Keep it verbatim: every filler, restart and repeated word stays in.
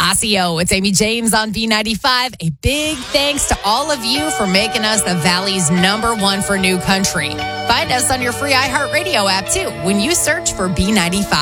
Blasio. It's Amy James on B ninety-five. A big thanks to all of you for making us the Valley's number one for new country. Find us on your free iHeartRadio app, too, when you search for B ninety-five.